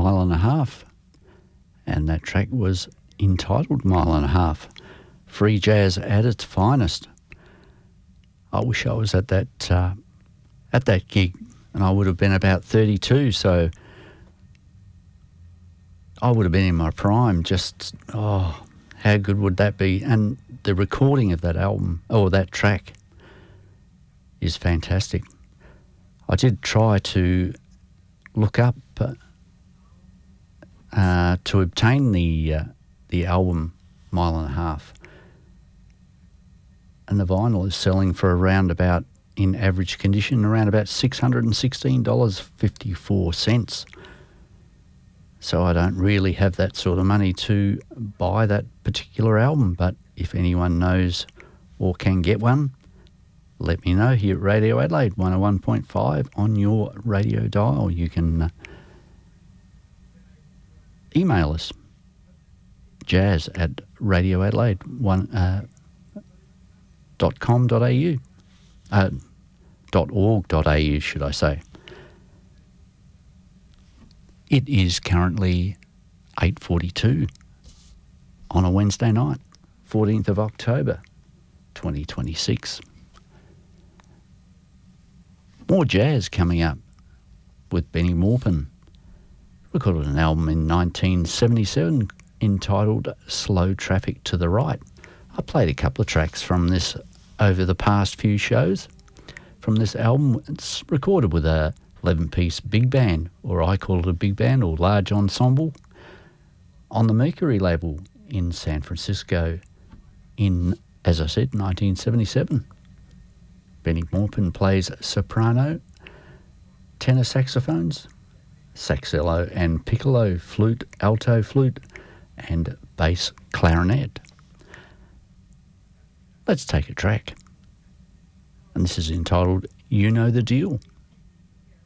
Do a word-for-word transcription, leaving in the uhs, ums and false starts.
Mile and a Half, and that track was entitled Mile and a Half. Free jazz at its finest. I wish I was at that uh, at that gig, and I would have been about thirty-two, so I would have been in my prime. Just, oh, how good would that be? And the recording of that album, or that track, is fantastic. I did try to look up uh, uh, to obtain the uh, the album Mile and a Half, and the vinyl is selling for around about, in average condition, around about six hundred sixteen dollars and fifty-four cents. So I don't really have that sort of money to buy that particular album, but if anyone knows or can get one, let me know here at Radio Adelaide one oh one point five on your radio dial. You can uh, email us, jazz at radio adelaide one uh, dot com dot a u, uh, dot org dot a u, should I say. It is currently eight forty-two on a Wednesday night, fourteenth of October, twenty twenty-six. More jazz coming up with Benny Maupin. Recorded an album in nineteen seventy-seven entitled Slow Traffic to the Right. I played a couple of tracks from this over the past few shows. From this album, it's recorded with a eleven-piece big band, or I call it a big band, or large ensemble, on the Mercury label in San Francisco in, as I said, nineteen seventy-seven. Benny Maupin plays soprano, tenor saxophones, saxello and piccolo, flute, alto flute, and bass clarinet. Let's take a track. And this is entitled You Know the Deal.